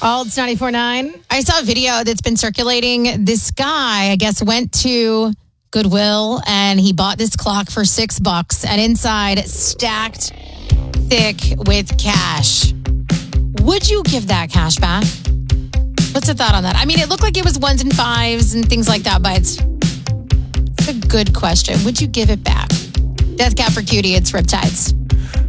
It's 94.9. I saw a video that's been circulating. This guy, I guess, went to Goodwill and he bought this clock for $6 and inside stacked thick with cash. Would you give that cash back? What's the thought on that? I mean, it looked like it was ones and fives and things like that, but it's a good question. Would you give it back? Death Cab for Cutie, it's Riptides.